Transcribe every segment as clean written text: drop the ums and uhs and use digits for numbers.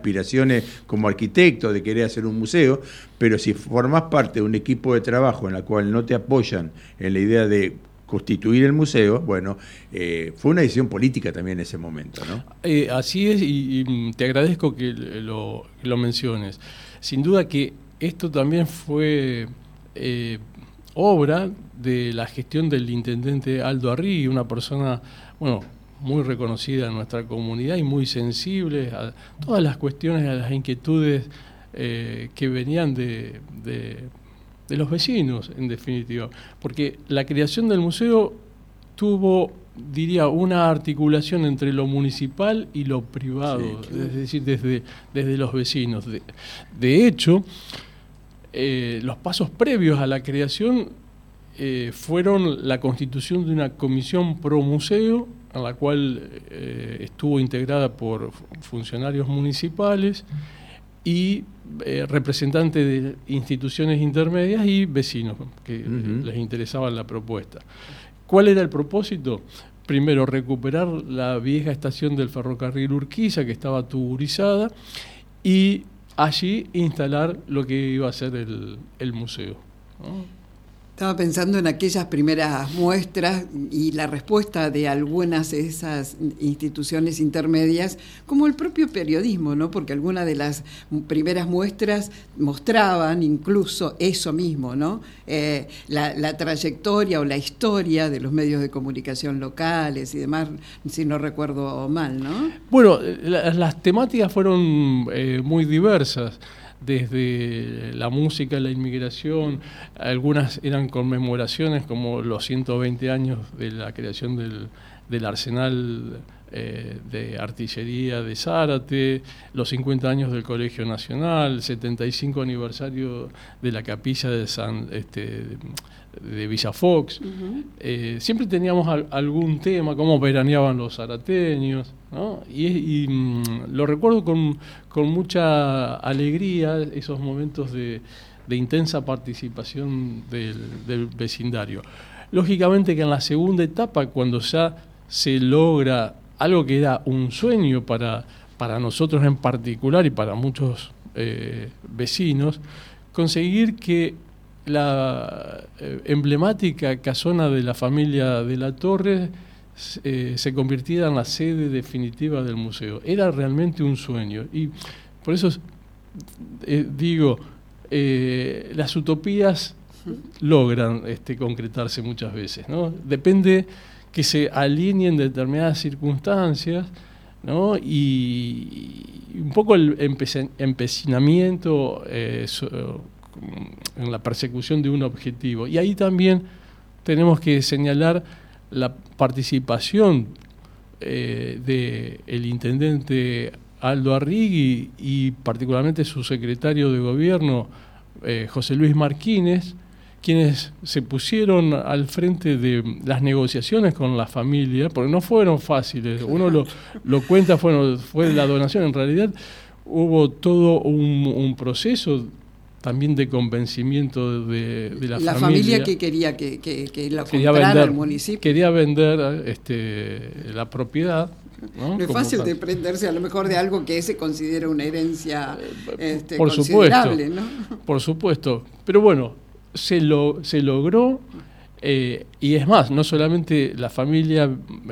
aspiraciones como arquitecto de querer hacer un museo, pero si formás parte de un equipo de trabajo en la cual no te apoyan en la idea de constituir el museo, bueno, fue una decisión política también en ese momento, ¿no? Así es, y te agradezco que lo menciones. Sin duda que esto también fue obra de la gestión del intendente Aldo Arrigui, una persona, bueno, muy reconocida en nuestra comunidad y muy sensible a todas las cuestiones, a las inquietudes que venían de los vecinos, en definitiva. Porque la creación del museo tuvo, diría, una articulación entre lo municipal y lo privado, sí, claro. Es decir, desde los vecinos. De hecho, los pasos previos a la creación fueron la constitución de una comisión pro museo, en la cual estuvo integrada por funcionarios municipales y representantes de instituciones intermedias y vecinos que les interesaba la propuesta. ¿Cuál era el propósito? Primero, recuperar la vieja estación del ferrocarril Urquiza, que estaba tuburizada, y allí instalar lo que iba a ser el museo, ¿no? Estaba pensando en aquellas primeras muestras y la respuesta de algunas de esas instituciones intermedias, como el propio periodismo, ¿no? Porque algunas de las primeras muestras mostraban incluso eso mismo, ¿no? La trayectoria o la historia de los medios de comunicación locales y demás, si no recuerdo mal, ¿no? Bueno, las temáticas fueron muy diversas. Desde la música, la inmigración, algunas eran conmemoraciones como los 120 años de la creación del arsenal de artillería de Zárate, los 50 años del Colegio Nacional, el 75 aniversario de la capilla de Villa Fox. Siempre teníamos algún tema, cómo veraneaban los zarateños, ¿no? Y lo recuerdo con mucha alegría, esos momentos de intensa participación del vecindario. Lógicamente que en la segunda etapa, cuando ya se logra algo que era un sueño para nosotros en particular y para muchos vecinos, conseguir que la emblemática casona de la familia de la Torre se convirtiera en la sede definitiva del museo. Era realmente un sueño, y por eso digo, las utopías logran concretarse muchas veces, ¿no? Depende que se alineen determinadas circunstancias, ¿no? Y un poco el empecinamiento en la persecución de un objetivo. Y ahí también tenemos que señalar la participación del intendente Aldo Arrigui y particularmente su secretario de gobierno, José Luis Marquínez, quienes se pusieron al frente de las negociaciones con la familia, porque no fueron fáciles. Uno lo cuenta, fue la donación. En realidad hubo todo un proceso también de convencimiento de la familia. La familia que quería que lo comprara el municipio. Quería vender la propiedad, ¿no? No es fácil desprenderse a lo mejor de algo que se considera una herencia por considerable, supuesto, ¿no? Por supuesto. Pero bueno, se logró, y es más, no solamente la familia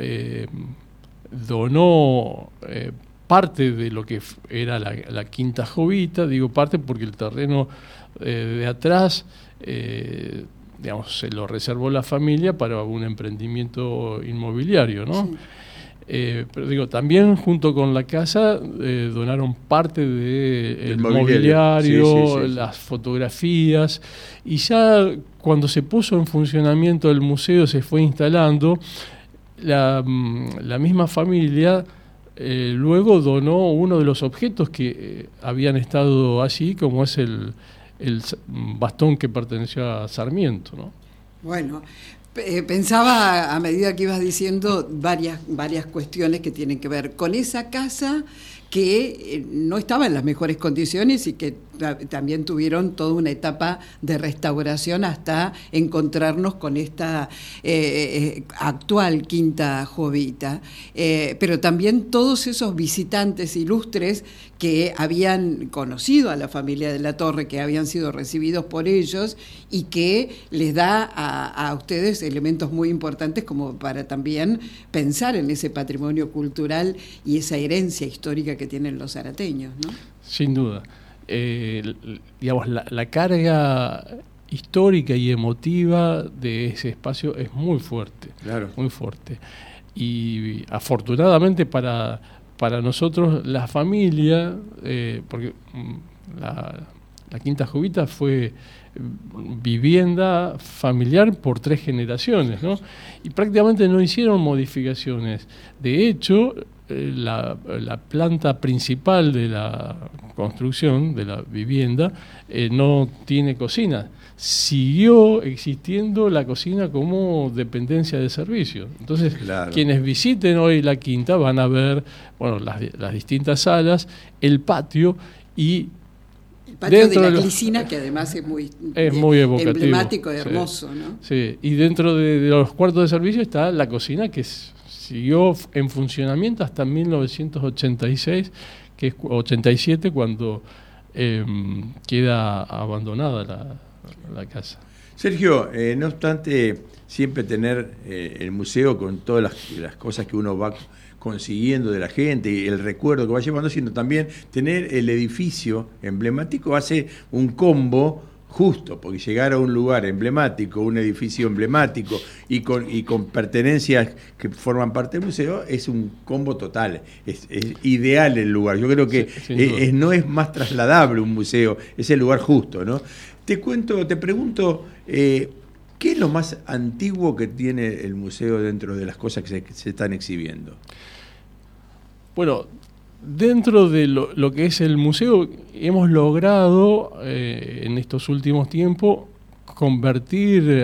donó parte de lo que era la Quinta Jovita, digo parte porque el terreno de atrás, digamos, se lo reservó la familia para un emprendimiento inmobiliario, ¿no? Sí. Pero digo, también junto con la casa donaron parte del mobiliario, sí. Las fotografías, y ya cuando se puso en funcionamiento el museo, se fue instalando, la misma familia luego donó uno de los objetos que habían estado allí, como es el bastón que perteneció a Sarmiento, ¿no? Bueno, pensaba a medida que ibas diciendo varias cuestiones que tienen que ver con esa casa que no estaba en las mejores condiciones y que también tuvieron toda una etapa de restauración hasta encontrarnos con esta actual Quinta Jovita. Pero también todos esos visitantes ilustres que habían conocido a la familia de la Torre, que habían sido recibidos por ellos y que les da a ustedes elementos muy importantes como para también pensar en ese patrimonio cultural y esa herencia histórica que tienen los zarateños, ¿no? Sin duda. Digamos, la carga histórica y emotiva de ese espacio es muy fuerte, claro, muy fuerte. Y afortunadamente para nosotros la familia, porque la Quinta Jovita fue vivienda familiar por 3 generaciones, ¿no? Y prácticamente no hicieron modificaciones. De hecho, la planta principal de la construcción, de la vivienda, no tiene cocina. Siguió existiendo la cocina como dependencia de servicio. Entonces, claro, quienes visiten hoy la quinta van a ver, bueno, las distintas salas, el patio y el patio de la Glicina, que además es muy evocativo, emblemático y hermoso, sí, ¿no? Sí, y dentro de los cuartos de servicio está la cocina, que siguió en funcionamiento hasta 1986, que es 87, cuando queda abandonada la casa. Sergio, no obstante siempre tener el museo con todas las cosas que uno va consiguiendo de la gente y el recuerdo que va llevando, sino también tener el edificio emblemático hace un combo justo, porque llegar a un lugar emblemático, un edificio emblemático y con pertenencias que forman parte del museo, es un combo total, es ideal el lugar. Yo creo que no es más trasladable un museo, es el lugar justo, ¿no? Te pregunto, ¿qué es lo más antiguo que tiene el museo dentro de las cosas que se están exhibiendo? Bueno, dentro de lo que es el museo, hemos logrado en estos últimos tiempos convertir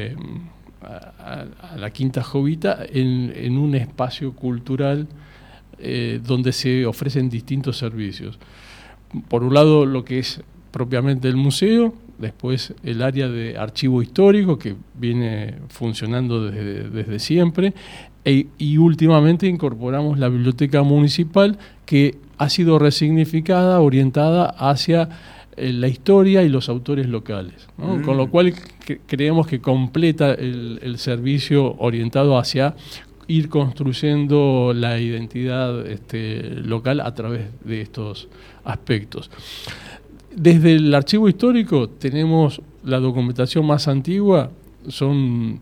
a la Quinta Jovita en un espacio cultural donde se ofrecen distintos servicios. Por un lado, lo que es propiamente el museo, después el área de archivo histórico, que viene funcionando desde siempre, y últimamente incorporamos la biblioteca municipal, que ha sido resignificada, orientada hacia la historia y los autores locales, ¿no? Con lo cual creemos que completa el servicio orientado hacia ir construyendo la identidad local a través de estos aspectos. Desde el archivo histórico tenemos la documentación más antigua, son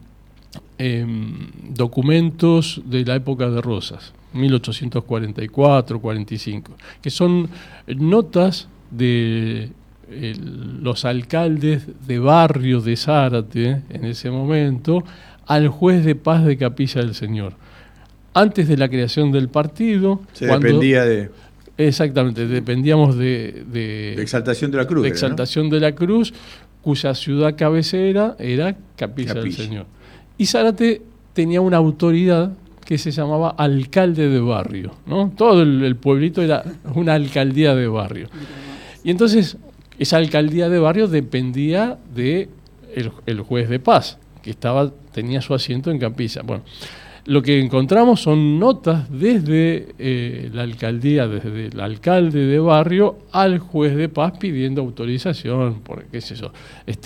documentos de la época de Rosas, 1844-45, que son notas de los alcaldes de barrio de Zárate en ese momento al juez de paz de Capilla del Señor. Antes de la creación del partido... dependía de... Exactamente, dependíamos de Exaltación de la Cruz. De Exaltación, ¿no?, de la Cruz, cuya ciudad cabecera era Capilla del Señor. Y Zárate tenía una autoridad que se llamaba alcalde de barrio, ¿no? Todo el pueblito era una alcaldía de barrio. Y entonces esa alcaldía de barrio dependía de el juez de paz, que tenía su asiento en Capilla. Bueno, lo que encontramos son notas desde la alcaldía, desde el alcalde de barrio al juez de paz pidiendo autorización por, qué sé yo,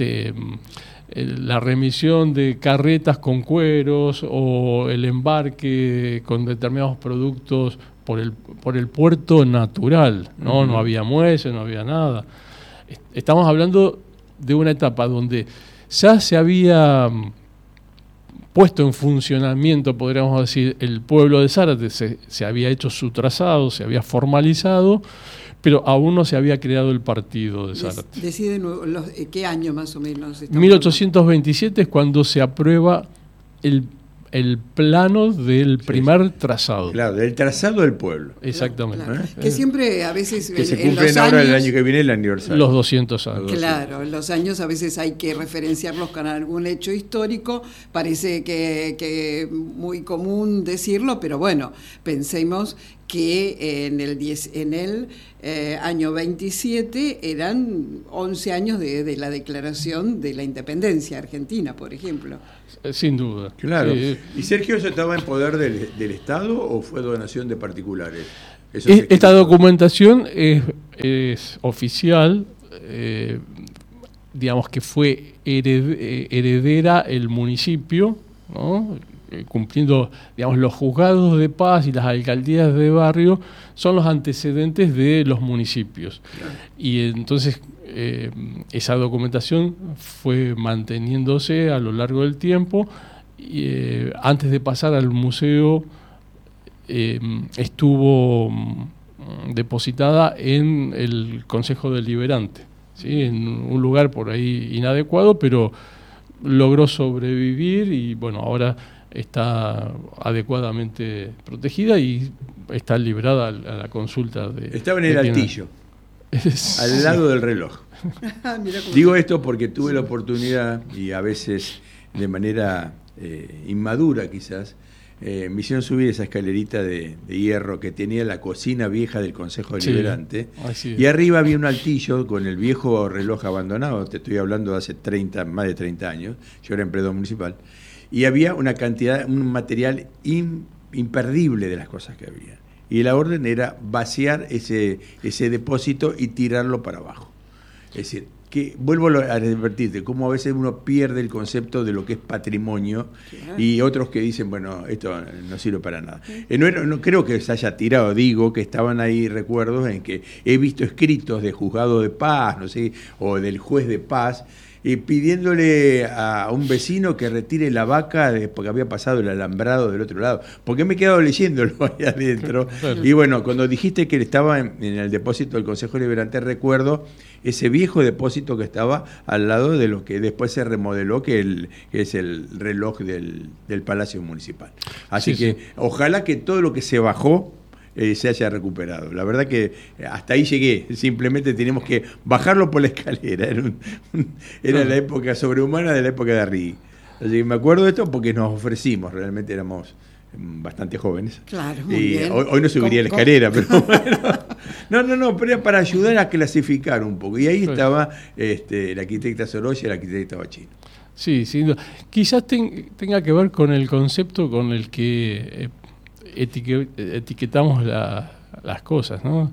la remisión de carretas con cueros o el embarque con determinados productos por el puerto natural, ¿no? Uh-huh. No había muelle, no había nada. Estamos hablando de una etapa donde ya se había puesto en funcionamiento, podríamos decir, el pueblo de Zárate, se había hecho su trazado, se había formalizado, pero aún no se había creado el partido de Zárate. Decí de nuevo, ¿qué año más o menos? 1827 es cuando se aprueba el plano del primer trazado. Claro, del trazado del pueblo. Exactamente. Claro. Que siempre, a veces... Que se cumplen ahora el año que viene el aniversario. Los 200 años. Claro, los años a veces hay que referenciarlos con algún hecho histórico. Parece que muy común decirlo, pero bueno, pensemos que en el año 27 eran 11 años de la declaración de la independencia argentina, por ejemplo. Sin duda. Claro. Sí. ¿Y Sergio, eso estaba en poder del Estado o fue donación de particulares? Esta documentación es oficial, digamos que fue heredera el municipio, ¿no? Cumpliendo, digamos, los juzgados de paz y las alcaldías de barrio son los antecedentes de los municipios. Claro. Y entonces esa documentación fue manteniéndose a lo largo del tiempo. Y, antes de pasar al museo, estuvo depositada en el Consejo Deliberante, ¿sí? En un lugar por ahí inadecuado, pero logró sobrevivir y bueno, ahora está adecuadamente protegida y está librada a la consulta. Estaba en el altillo, al lado del reloj. Digo esto porque tuve la oportunidad, y a veces de manera inmadura quizás, me hicieron subir esa escalerita de hierro que tenía la cocina vieja del Consejo Deliberante, y arriba había un altillo con el viejo reloj abandonado. Te estoy hablando de hace más de 30 años, yo era empleado municipal, y había una cantidad, un material imperdible de las cosas que había, y la orden era vaciar ese depósito y tirarlo para abajo. Es decir, que vuelvo a advertirte, cómo a veces uno pierde el concepto de lo que es patrimonio, y otros que dicen, bueno, esto no sirve para nada. No creo que se haya tirado, digo que estaban ahí recuerdos en que he visto escritos de juzgado de paz, no sé, o del juez de paz, pidiéndole a un vecino que retire la vaca porque había pasado el alambrado del otro lado, porque me he quedado leyéndolo ahí adentro. Y bueno, cuando dijiste que estaba en el depósito del Consejo Deliberante, recuerdo ese viejo depósito que estaba al lado de lo que después se remodeló, que es el reloj del Palacio Municipal. Así que ojalá que todo lo que se bajó se haya recuperado. La verdad que hasta ahí llegué, simplemente teníamos que bajarlo por la escalera, era la época sobrehumana de la época de Arrigui. Así que me acuerdo de esto porque nos ofrecimos, realmente éramos bastante jóvenes. Claro, muy y bien. Hoy no subiría la escalera, pero bueno. No, pero era para ayudar a clasificar un poco. Y ahí estaba la arquitecta Sorolla y el arquitecta Bachino. Sí, sin duda. Quizás tenga que ver con el concepto con el que etiquetamos las cosas, ¿no?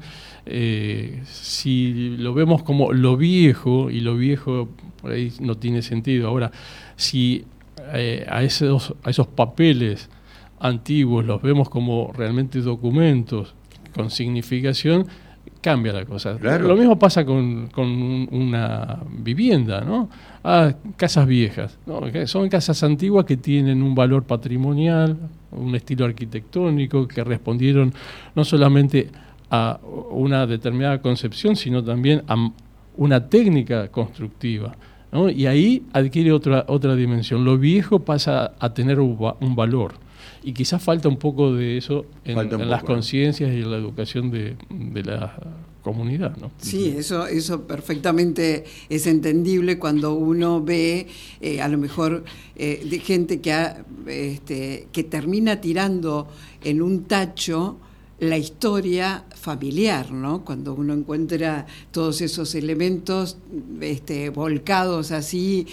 Si lo vemos como lo viejo, y lo viejo por ahí no tiene sentido. Ahora, si a esos papeles antiguos los vemos como realmente documentos con significación, cambia la cosa. Claro. Lo mismo pasa con una vivienda, ¿no? Casas viejas, ¿no? Son casas antiguas que tienen un valor patrimonial, un estilo arquitectónico, que respondieron no solamente a una determinada concepción, sino también a una técnica constructiva, ¿no? Y ahí adquiere otra dimensión. Lo viejo pasa a tener un valor. Y quizás falta un poco de eso en las conciencias y en la educación de la comunidad, ¿no? Sí, eso perfectamente es entendible cuando uno ve a lo mejor de gente que termina tirando en un tacho la historia familiar, ¿no? Cuando uno encuentra todos esos elementos volcados así,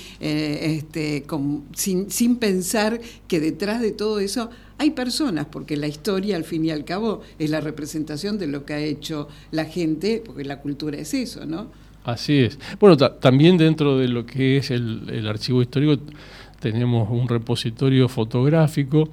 sin pensar que detrás de todo eso hay personas, porque la historia al fin y al cabo es la representación de lo que ha hecho la gente, porque la cultura es eso, ¿no? Así es. Bueno, también dentro de lo que es el archivo histórico tenemos un repositorio fotográfico.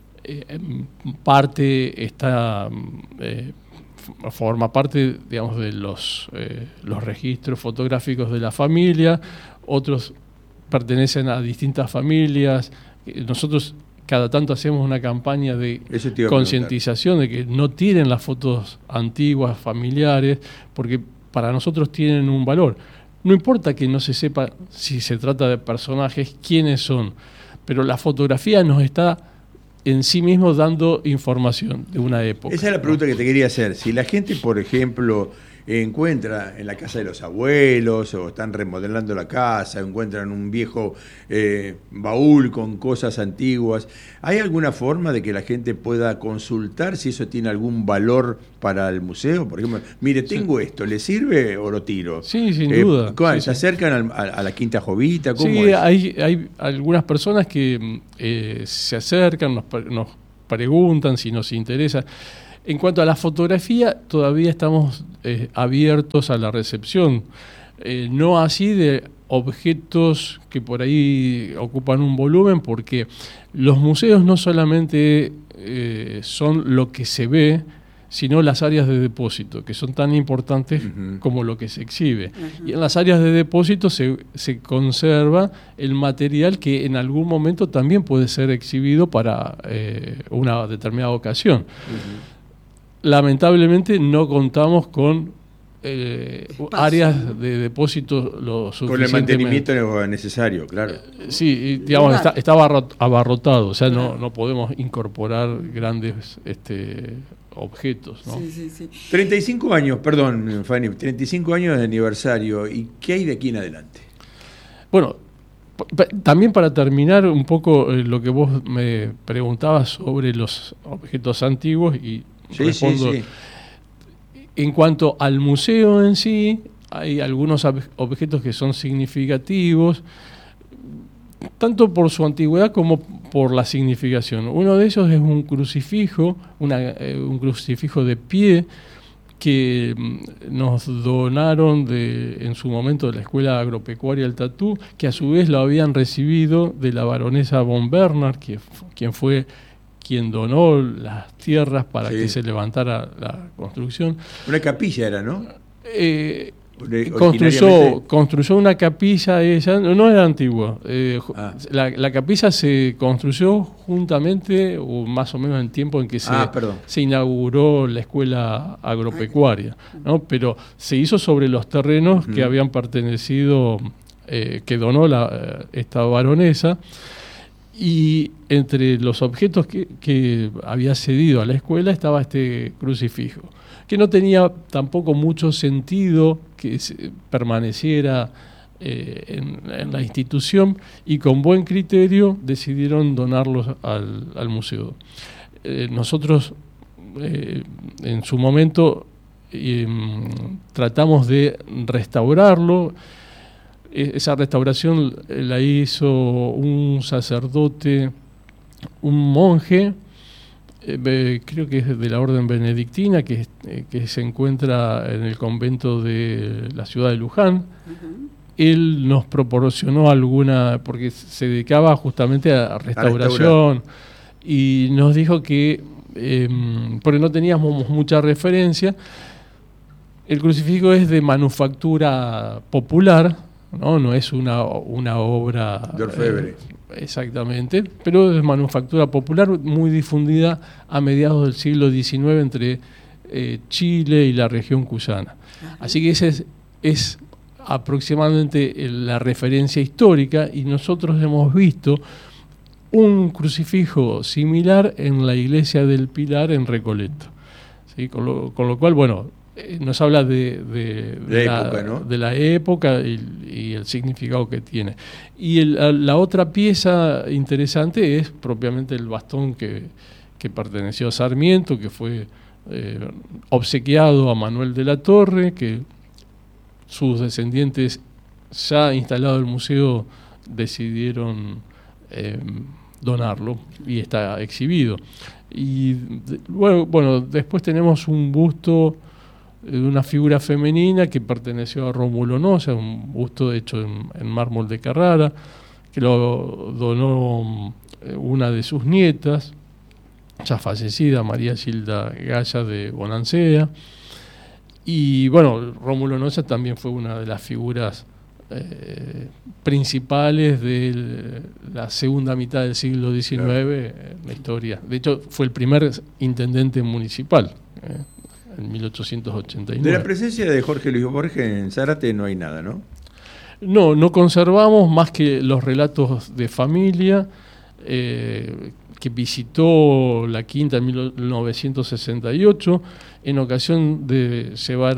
Forma parte, digamos, de los registros fotográficos de la familia. Otros pertenecen a distintas familias. Nosotros cada tanto hacemos una campaña de concientización de que no tiren las fotos antiguas familiares, porque para nosotros tienen un valor. No importa que no se sepa si se trata de personajes, quiénes son, pero la fotografía nos está en sí mismo dando información de una época. Esa es la pregunta que te quería hacer. Si la gente, por ejemplo, encuentra en la casa de los abuelos, o están remodelando la casa, encuentran un viejo baúl con cosas antiguas, ¿hay alguna forma de que la gente pueda consultar si eso tiene algún valor para el museo? Por ejemplo, mire, tengo esto, ¿le sirve o lo tiro? Sí, sin duda. ¿Se acercan a la Quinta Jovita? ¿Cómo sí, es? Hay algunas personas que se acercan, nos preguntan si nos interesa. En cuanto a la fotografía, todavía estamos abiertos a la recepción, no así de objetos que por ahí ocupan un volumen, porque los museos no solamente son lo que se ve, sino las áreas de depósito, que son tan importantes como lo que se exhibe. Y en las áreas de depósito se conserva el material que en algún momento también puede ser exhibido para una determinada ocasión. Lamentablemente no contamos con áreas de depósito lo suficientemente. Con el mantenimiento necesario, claro. Sí, digamos, está abarrotado, o sea, no podemos incorporar grandes objetos, ¿no? Sí. 35 años, perdón, Fanny, 35 años de aniversario. ¿Y qué hay de aquí en adelante? Bueno, también para terminar un poco lo que vos me preguntabas sobre los objetos antiguos, y respondo. Sí. En cuanto al museo en sí, hay algunos objetos que son significativos, tanto por su antigüedad como por la significación. Uno de ellos es un crucifijo, un crucifijo de pie que nos donaron en su momento de la Escuela Agropecuaria del Tatú, que a su vez lo habían recibido de la baronesa von Bernhard, quien fue quien donó las tierras para que se levantara la construcción. Una capilla era, ¿no? Construyó una capilla, ella no era antigua. La capilla se construyó juntamente, o más o menos en el tiempo en que se inauguró la Escuela Agropecuaria, ¿no? Pero se hizo sobre los terrenos que habían pertenecido, que donó esta baronesa. Y entre los objetos que había cedido a la escuela estaba este crucifijo, que no tenía tampoco mucho sentido que permaneciera en la institución, y con buen criterio decidieron donarlos al museo. Nosotros en su momento tratamos de restaurarlo. Esa restauración la hizo un sacerdote, un monje, creo que es de la orden benedictina, que se encuentra en el convento de la ciudad de Luján. Él nos proporcionó porque se dedicaba justamente a restauración, y nos dijo que, porque no teníamos mucha referencia, el crucifijo es de manufactura popular, no es una obra de orfebre. Exactamente, pero es manufactura popular, muy difundida a mediados del siglo XIX entre Chile y la región cuyana. Así que esa es aproximadamente la referencia histórica, y nosotros hemos visto un crucifijo similar en la iglesia del Pilar en Recoleta. ¿Sí? Con lo cual, bueno, nos habla de la época y el significado que tiene. Y la otra pieza interesante es propiamente el bastón que perteneció a Sarmiento, que fue obsequiado a Manuel de la Torre, que sus descendientes, ya instalado el museo, decidieron donarlo, y está exhibido. Y bueno, después tenemos un busto de una figura femenina que perteneció a Rómulo Noza, un busto hecho en mármol de Carrara, que lo donó una de sus nietas, ya fallecida, María Gilda Gaya de Bonancea. Y bueno, Rómulo Noza también fue una de las figuras principales de la segunda mitad del siglo XIX en la historia. De hecho, fue el primer intendente municipal, en 1889. De la presencia de Jorge Luis Borges en Zárate no hay nada, ¿no? No conservamos más que los relatos de familia, que visitó la Quinta en 1968 en ocasión de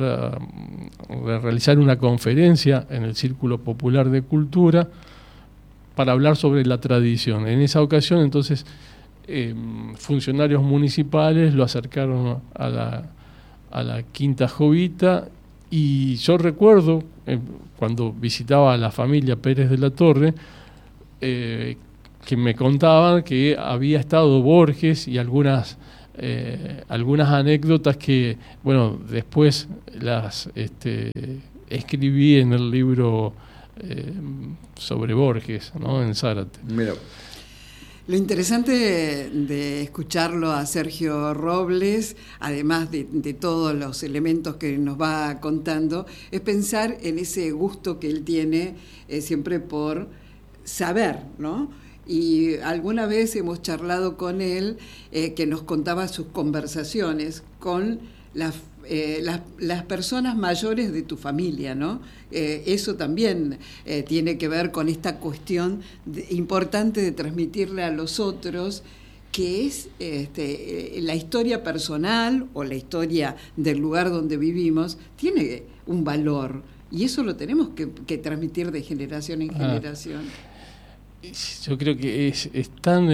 realizar una conferencia en el Círculo Popular de Cultura para hablar sobre la tradición. En esa ocasión, entonces, funcionarios municipales lo acercaron a la Quinta Jovita, y yo recuerdo cuando visitaba a la familia Pérez de la Torre, que me contaban que había estado Borges y algunas algunas anécdotas que, bueno, después las escribí en el libro sobre Borges, ¿no? En Zárate. Mira. Lo interesante de escucharlo a Sergio Robles, además de todos los elementos que nos va contando, es pensar en ese gusto que él tiene siempre por saber, ¿no? Y alguna vez hemos charlado con él, que nos contaba sus conversaciones con las personas mayores de tu familia, ¿no? Eso también tiene que ver con esta cuestión importante de transmitirle a los otros, que es la historia personal o la historia del lugar donde vivimos, tiene un valor, y eso lo tenemos que transmitir de generación en generación. Yo creo que es tan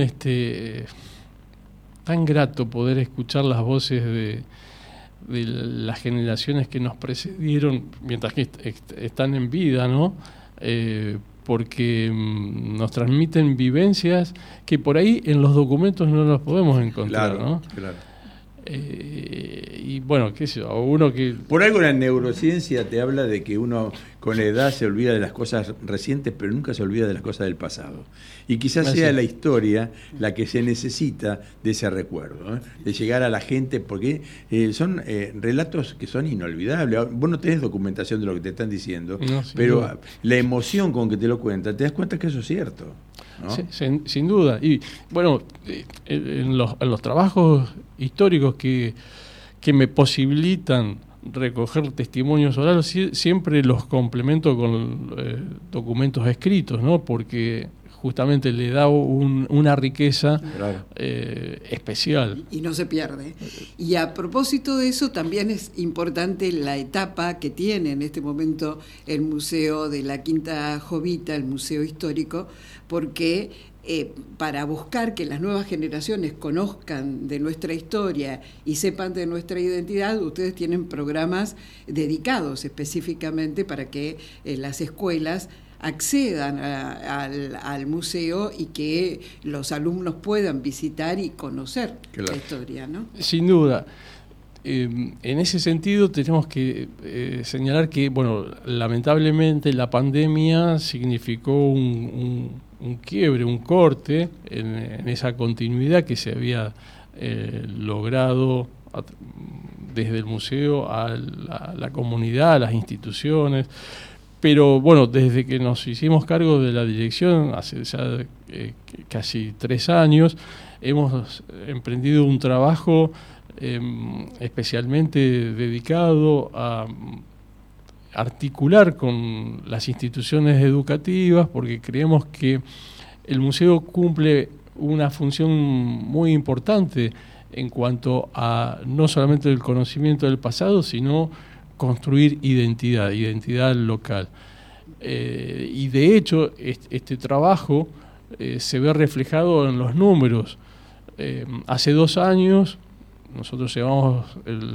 grato poder escuchar las voces de las generaciones que nos precedieron mientras que están en vida, ¿no? Porque nos transmiten vivencias que por ahí en los documentos no los podemos encontrar, claro, ¿no? Claro. Y bueno, qué sé yo, uno que... Por algo la neurociencia te habla de que uno con la edad se olvida de las cosas recientes, pero nunca se olvida de las cosas del pasado. Y quizás sea la historia la que se necesita de ese recuerdo, ¿eh? De llegar a la gente, porque son relatos que son inolvidables. Vos no tenés documentación de lo que te están diciendo, no, pero duda. La emoción con que te lo cuentan, te das cuenta que eso es cierto, ¿no? Sí, sin duda. Y bueno, en los trabajos históricos que me posibilitan recoger testimonios orales, siempre los complemento con documentos escritos, ¿no? Porque justamente le da una riqueza, claro, especial. Y no se pierde. Y a propósito de eso, también es importante la etapa que tiene en este momento el Museo de la Quinta Jovita, el Museo Histórico, porque para buscar que las nuevas generaciones conozcan de nuestra historia y sepan de nuestra identidad, ustedes tienen programas dedicados específicamente para que las escuelas accedan al museo y que los alumnos puedan visitar y conocer, claro, la historia, ¿no? Sin duda. En ese sentido tenemos que señalar que, bueno, lamentablemente la pandemia significó un quiebre, un corte en esa continuidad que se había logrado desde el museo a la comunidad, a las instituciones. Pero bueno, desde que nos hicimos cargo de la dirección, hace ya casi 3 años, hemos emprendido un trabajo especialmente dedicado a articular con las instituciones educativas, porque creemos que el museo cumple una función muy importante en cuanto a no solamente el conocimiento del pasado, sino construir identidad local. Y de hecho, este trabajo se ve reflejado en los números. Hace 2 años, nosotros llevamos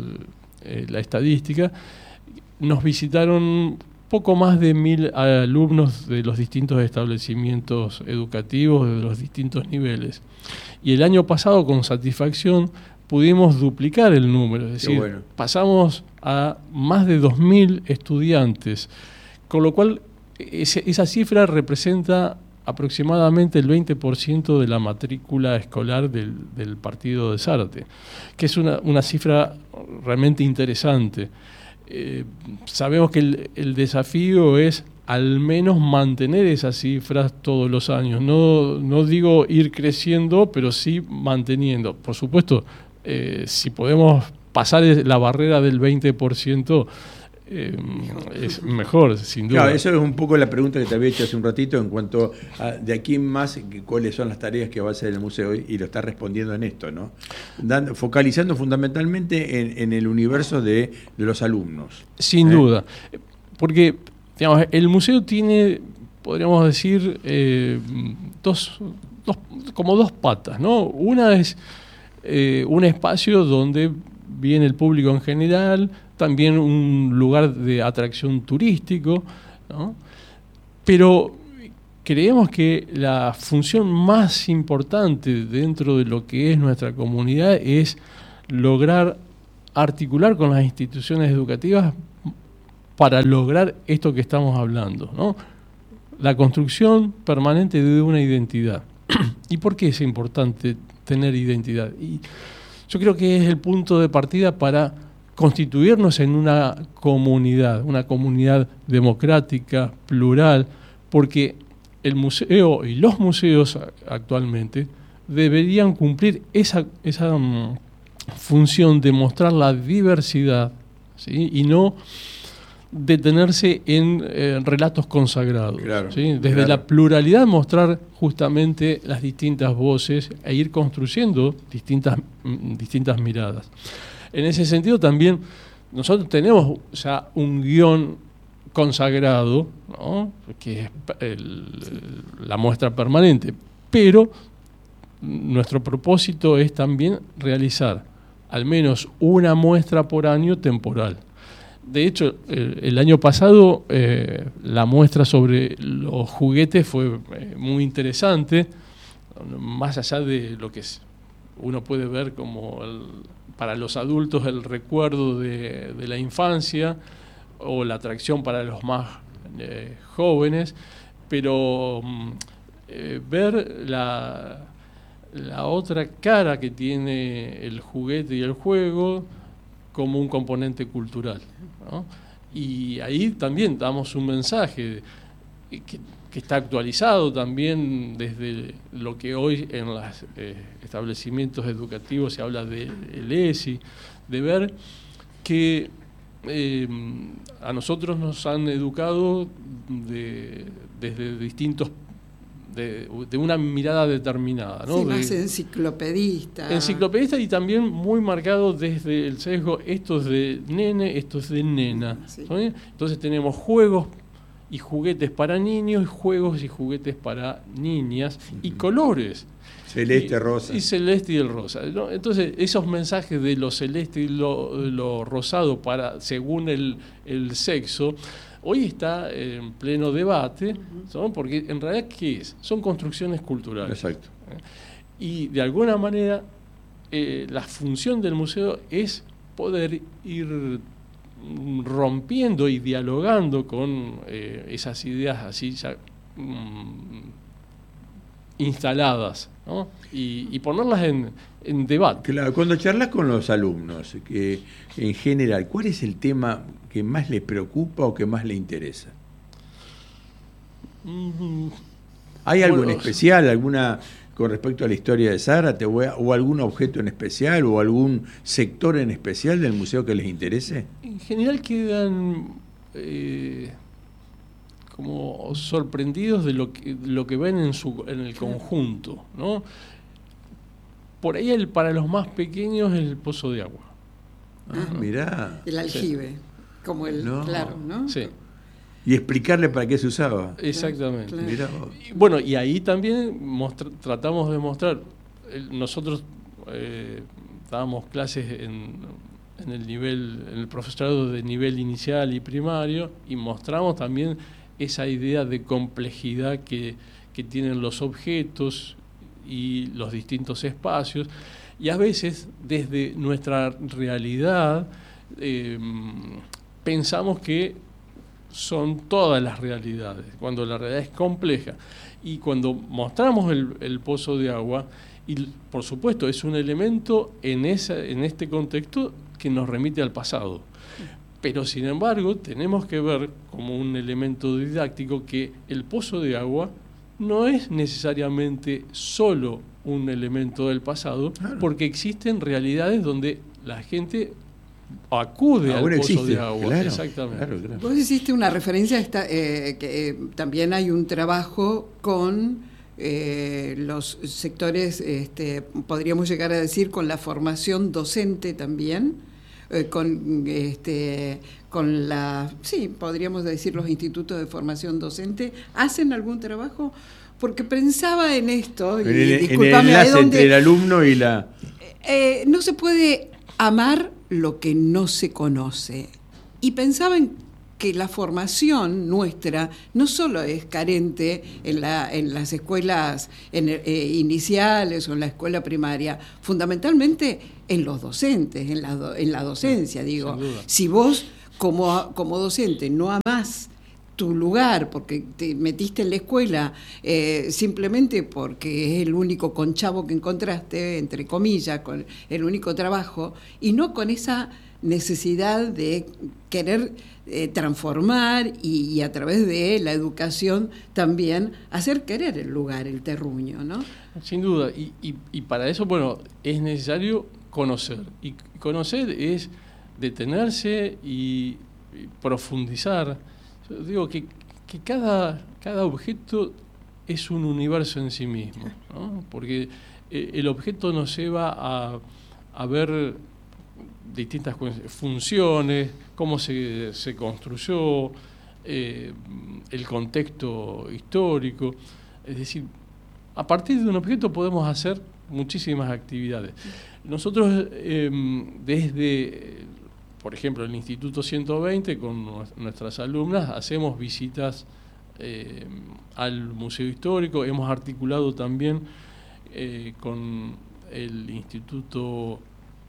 la estadística, nos visitaron poco más de 1.000 alumnos de los distintos establecimientos educativos, de los distintos niveles. Y el año pasado, con satisfacción, pudimos duplicar el número, es decir, bueno, pasamos a más de 2.000 estudiantes, con lo cual esa cifra representa aproximadamente el 20% de la matrícula escolar del partido de Zárate, que es una cifra realmente interesante. Sabemos que el desafío es al menos mantener esas cifras todos los años. No digo ir creciendo, pero sí manteniendo. Por supuesto, si podemos pasar la barrera del 20%, es mejor, sin duda. Claro, eso es un poco la pregunta que te había hecho hace un ratito en cuanto a de aquí en más cuáles son las tareas que va a hacer el museo, y lo está respondiendo en esto, ¿no? Focalizando fundamentalmente en el universo de los alumnos. Sin duda, porque digamos, el museo tiene, podríamos decir, como dos patas, ¿no? Una es un espacio donde viene el público en general, también un lugar de atracción turístico, ¿no? Pero creemos que la función más importante dentro de lo que es nuestra comunidad es lograr articular con las instituciones educativas para lograr esto que estamos hablando, ¿no? La construcción permanente de una identidad. ¿Y por qué es importante tener identidad? Y yo creo que es el punto de partida para constituirnos en una comunidad democrática, plural, porque el museo y los museos actualmente deberían cumplir esa función de mostrar la diversidad, ¿sí? Y no detenerse en relatos consagrados. Claro, ¿sí? Desde claro. la pluralidad mostrar justamente las distintas voces e ir construyendo distintas miradas. En ese sentido también nosotros tenemos ya un guión consagrado, ¿no? Que es la muestra permanente, pero nuestro propósito es también realizar al menos una muestra por año temporal. De hecho, el año pasado la muestra sobre los juguetes fue muy interesante, más allá de lo que uno puede ver como para los adultos el recuerdo de la infancia o la atracción para los más jóvenes, pero ver la otra cara que tiene el juguete y el juego como un componente cultural, ¿no? Y ahí también damos un mensaje que está actualizado también desde lo que hoy en los establecimientos educativos se habla del ESI, de ver que a nosotros nos han educado desde distintos de una mirada determinada, ¿no? Sí, más enciclopedista. Enciclopedista y también muy marcado desde el sesgo, esto es de nene, esto es de nena. Sí. ¿Sí? Entonces tenemos juegos y juguetes para niños, juegos y juguetes para niñas, y colores. Celeste, rosa. Y celeste y el rosa, ¿no? Entonces, esos mensajes de lo celeste y lo rosado según el sexo, hoy está en pleno debate, ¿no? Porque en realidad, ¿qué es? Son construcciones culturales. Exacto. Y de alguna manera, la función del museo es poder ir rompiendo y dialogando con esas ideas así ya instaladas, ¿no? Y ponerlas en debate. Claro, cuando charlas con los alumnos, que en general, ¿cuál es el tema que más les preocupa o que más les interesa? ¿Hay algo en especial, alguna con respecto a la historia de Zárate o algún objeto en especial o algún sector en especial del museo que les interese? En general quedan como sorprendidos de lo que ven en el conjunto, ¿no? Por ahí para los más pequeños el pozo de agua. Mirá. El aljibe, sí. Como claro, ¿no? Sí. Y explicarle para qué se usaba. Exactamente. Claro. Mirá. Bueno, y ahí también tratamos de mostrar, nosotros dábamos clases en el profesorado de nivel inicial y primario, y mostramos también esa idea de complejidad que tienen los objetos y los distintos espacios, y a veces desde nuestra realidad pensamos que son todas las realidades, cuando la realidad es compleja. Y cuando mostramos el pozo de agua, y por supuesto es un elemento en este contexto que nos remite al pasado, pero sin embargo tenemos que ver como un elemento didáctico que el pozo de agua no es necesariamente solo un elemento del pasado, claro, porque existen realidades donde la gente acude al pozo de agua. Claro, exactamente. Claro. Vos hiciste una referencia que también hay un trabajo con los sectores, podríamos llegar a decir, con la formación docente también, con la, sí, podríamos decir los institutos de formación docente. ¿Hacen algún trabajo? Porque pensaba en esto, y discúlpame, en el enlace entre el alumno y la... no se puede amar lo que no se conoce. Y pensaba en que la formación nuestra no solo es carente en las escuelas iniciales o en la escuela primaria, fundamentalmente en los docentes, en la docencia, digo. Si vos como docente no amás tu lugar porque te metiste en la escuela simplemente porque es el único conchavo que encontraste, entre comillas, con el único trabajo, y no con esa necesidad de querer transformar y a través de la educación también hacer querer el lugar, el terruño, ¿no? Sin duda, y para eso, bueno, es necesario conocer, y conocer es detenerse y profundizar. Yo digo que cada objeto es un universo en sí mismo, ¿no? Porque el objeto nos lleva a ver distintas funciones, cómo se construyó, el contexto histórico. Es decir, a partir de un objeto podemos hacer muchísimas actividades. Nosotros desde, por ejemplo, el Instituto 120, con nuestras alumnas, hacemos visitas al Museo Histórico. Hemos articulado también con el Instituto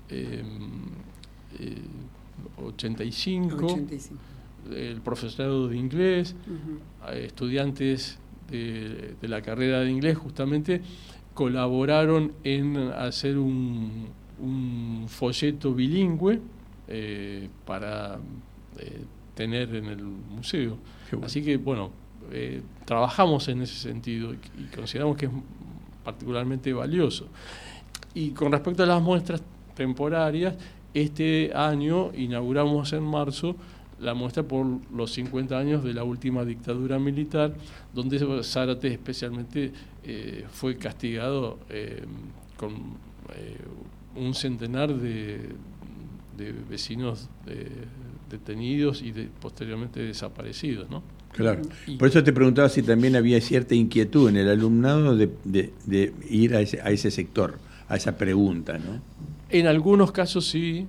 85, el profesorado de inglés, estudiantes de la carrera de inglés justamente colaboraron en hacer un folleto bilingüe para tener en el museo. Bueno. Así que, bueno, trabajamos en ese sentido y consideramos que es particularmente valioso. Y con respecto a las muestras temporarias, este año inauguramos en marzo la muestra por los 50 años de la última dictadura militar, donde Zárate especialmente fue castigado con un centenar de vecinos detenidos y posteriormente desaparecidos, ¿no? Claro. Por eso te preguntaba si también había cierta inquietud en el alumnado de ir a ese sector, a esa pregunta, ¿no? En algunos casos sí.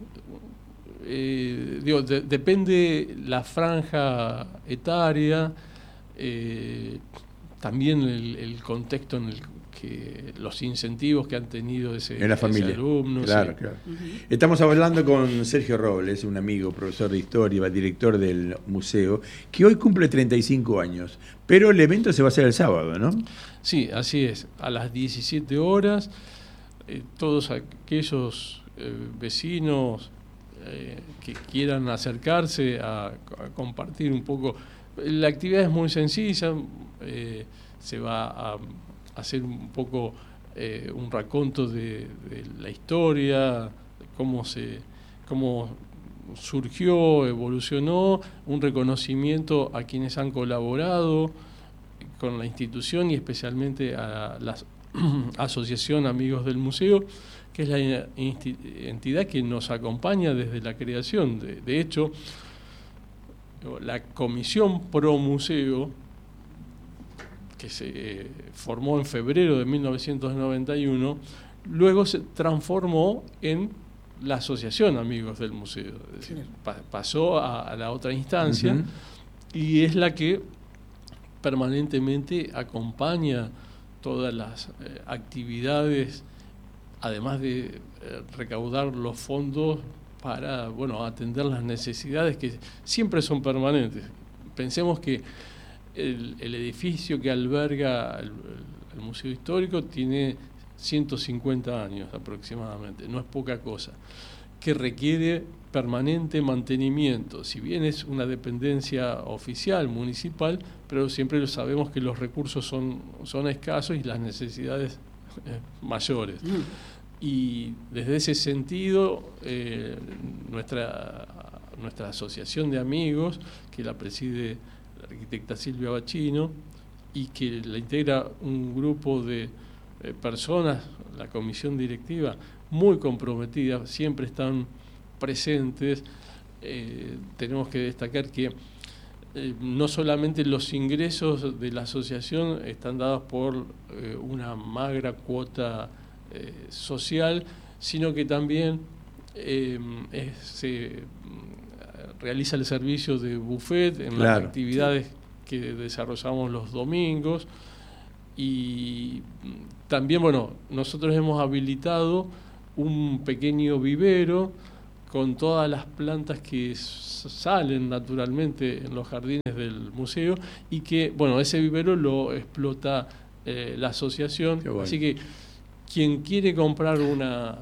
Depende la franja etaria, también el contexto en el que los incentivos que han tenido en la familia, ese alumno. Claro, sí. Claro. Estamos hablando con Sergio Robles, un amigo, profesor de historia, director del museo, que hoy cumple 35 años, pero el evento se va a hacer el sábado, ¿no? Sí, así es, a las 17 horas, todos aquellos vecinos que quieran acercarse a compartir un poco. La actividad es muy sencilla, se va a hacer un poco un raconto de la historia, cómo surgió, evolucionó, un reconocimiento a quienes han colaborado con la institución y especialmente a la Asociación Amigos del Museo, que es la entidad que nos acompaña desde la creación. De hecho, la Comisión Pro Museo, que se formó en febrero de 1991, luego se transformó en la Asociación Amigos del Museo. Es decir, pasó a la otra instancia, y es la que permanentemente acompaña todas las actividades, además de recaudar los fondos para, bueno, atender las necesidades que siempre son permanentes. Pensemos que el edificio que alberga el Museo Histórico tiene 150 años aproximadamente, no es poca cosa, que requiere permanente mantenimiento. Si bien es una dependencia oficial, municipal, pero siempre sabemos que los recursos son escasos y las necesidades mayores. Y desde ese sentido, nuestra asociación de amigos, que la preside la arquitecta Silvia Bachino y que la integra un grupo de personas, la comisión directiva, muy comprometida, siempre están presentes. Tenemos que destacar que no solamente los ingresos de la asociación están dados por una magra cuota social, sino que también se realiza el servicio de buffet en las actividades que desarrollamos los domingos. Y también, bueno, nosotros hemos habilitado un pequeño vivero con todas las plantas que salen naturalmente en los jardines del museo, y que, bueno, ese vivero lo explota la asociación. Bueno. Así que quien quiere comprar una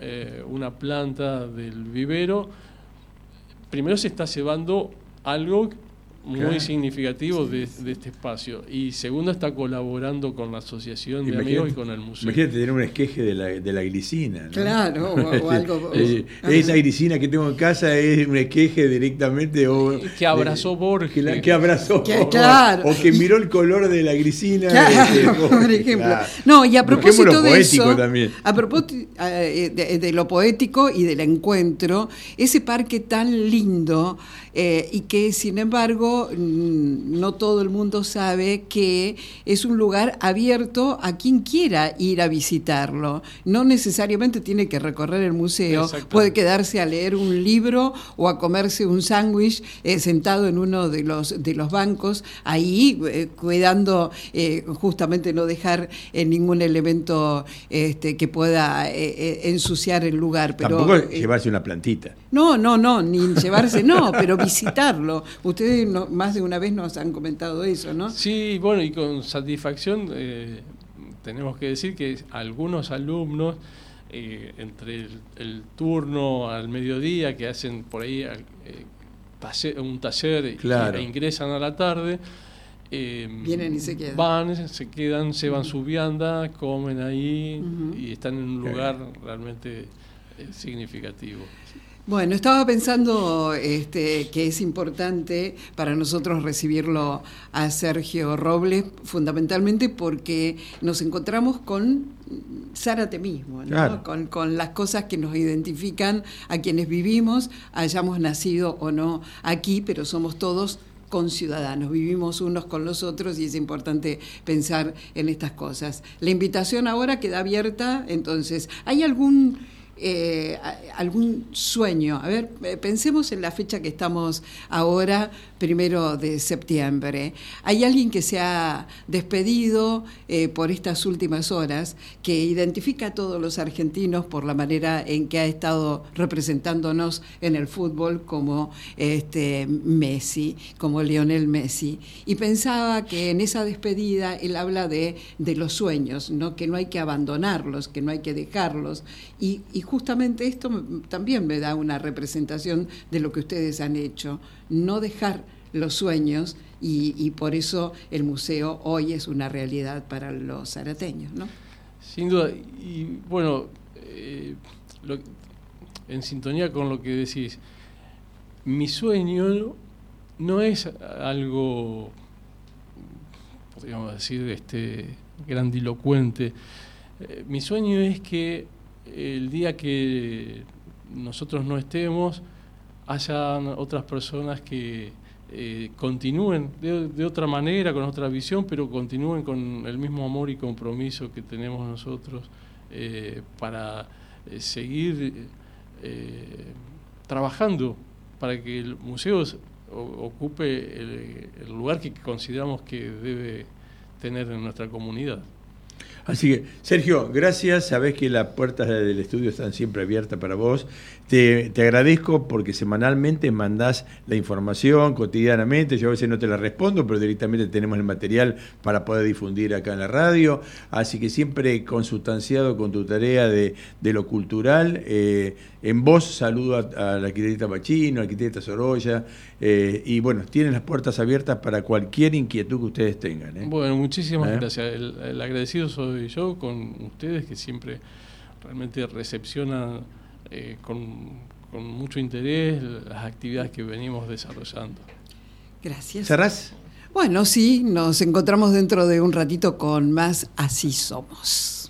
planta del vivero, primero se está llevando algo muy significativo de este espacio, y segundo está colaborando con la asociación de amigos y con el museo. Imagínate tener un esqueje de la glicina, ¿no? Claro, o algo. Esa glicina que tengo en casa es un esqueje directamente que abrazó Borges. Que abrazó claro. O que miró el color de la glicina. Claro, por ejemplo. Claro. No, y a propósito de eso, también. A propósito de lo poético y del encuentro, ese parque tan lindo, y que sin embargo no todo el mundo sabe que es un lugar abierto a quien quiera ir a visitarlo. No necesariamente tiene que recorrer el museo, puede quedarse a leer un libro o a comerse un sándwich sentado en uno de los bancos, ahí cuidando justamente no dejar ningún elemento que pueda ensuciar el lugar. Pero, tampoco llevarse una plantita. No, ni llevarse, no, pero visitarlo. Ustedes más de una vez nos han comentado eso, ¿no? Sí, bueno, y con satisfacción tenemos que decir que algunos alumnos, entre el turno al mediodía, que hacen por ahí un taller e ingresan a la tarde, vienen y se quedan. Se van su vianda, comen ahí y están en un lugar realmente significativo. Bueno, estaba pensando que es importante para nosotros recibirlo a Sergio Robles, fundamentalmente porque nos encontramos con Zárate mismo, ¿no? Claro. Con las cosas que nos identifican a quienes vivimos, hayamos nacido o no aquí, pero somos todos conciudadanos, vivimos unos con los otros, y es importante pensar en estas cosas. La invitación ahora queda abierta, entonces, ¿hay algún sueño? A ver, pensemos en la fecha que estamos ahora, 1 de septiembre. ¿Hay alguien que se ha despedido por estas últimas horas, que identifica a todos los argentinos por la manera en que ha estado representándonos en el fútbol, como Messi, como Lionel Messi? Y pensaba que en esa despedida él habla de los sueños, ¿no? Que no hay que abandonarlos, que no hay que dejarlos, y justamente esto también me da una representación de lo que ustedes han hecho, no dejar los sueños, y por eso el museo hoy es una realidad para los zarateños, ¿no? Sin duda, y bueno, en sintonía con lo que decís, mi sueño no es algo, podríamos decir, grandilocuente. Mi sueño es que el día que nosotros no estemos, hayan otras personas que continúen de otra manera, con otra visión, pero continúen con el mismo amor y compromiso que tenemos nosotros para seguir trabajando para que el museo ocupe el lugar que consideramos que debe tener en nuestra comunidad. Así que, Sergio, gracias. Sabés que las puertas del estudio están siempre abiertas para vos. Te agradezco porque semanalmente mandás la información cotidianamente. Yo a veces no te la respondo, pero directamente tenemos el material para poder difundir acá en la radio. Así que siempre consustanciado con tu tarea de lo cultural. En vos saludo a la arquitecta Bachino, a la arquitecta Sorolla. Y bueno, tienen las puertas abiertas para cualquier inquietud que ustedes tengan. Bueno, muchísimas gracias. El agradecido soy yo con ustedes, que siempre realmente recepcionan con mucho interés las actividades que venimos desarrollando. Gracias. ¿Cerrás? Bueno, sí, nos encontramos dentro de un ratito con más Así Somos.